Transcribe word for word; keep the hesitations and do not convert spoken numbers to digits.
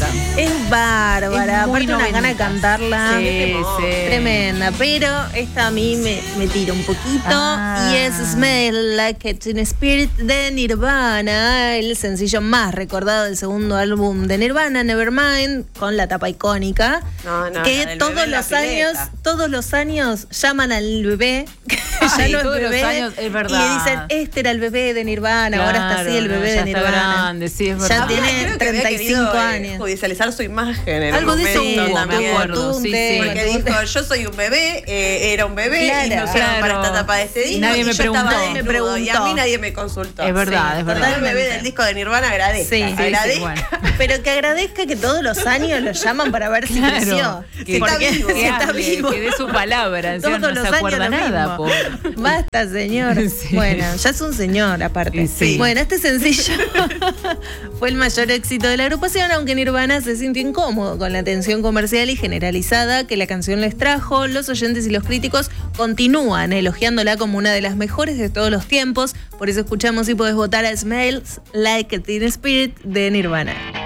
Es bárbara, Es muy aparte una gana de noventas. cantarla. Sí, sí. Tremenda, pero esta a mí me, me tira un poquito. Ah. Y es Smell Like Teen Spirit de Nirvana, el sencillo más recordado del segundo álbum de Nirvana, Nevermind, con la tapa icónica. No, no, que la del todos bebé en la los años, pileta. todos los años llaman al bebé, que ya Ay, no es todos los bebé, años, es y verdad. le dicen, este era el bebé de Nirvana, ahora está así el Claro, bebé ya de está Nirvana. grande, sí, es Ya verdad. tiene Creo que había treinta y cinco querido, eh, años. judicializar su imagen en Algo un de eso momento hubo, me también. acuerdo, sí, Tunte, sí. Porque dijo, yo soy un bebé, eh, era un bebé, Claro. y me usaron Claro. para esta tapa de este disco, Nadie y me yo preguntó. estaba Nadie me desnudo, y a preguntó. mí nadie me consultó. Es verdad, Sí, es verdad. total, el bebé del disco de Nirvana agradezca. Sí, sí, agradezca. sí, bueno. Pero que agradezca que todos los años lo llaman para ver si Claro. creció. Que- Si está Porque vivo. si Que está hable, vivo. que dé su palabra. encima Todos no los se años acuerda lo nada, mismo. pobre. Basta, señor. Sí. Bueno, ya es un señor aparte. Y sí. Bueno, este sencillo fue el mayor éxito de la agrupación, aunque Nirvana se sintió incómodo con la atención comercial y generalizada que la canción les trajo. Los oyentes y los críticos continúan elogiándola como una de las mejores de todos los tiempos. Por eso escuchamos y podés votar a Smells Like Teen Spirit de Nirvana.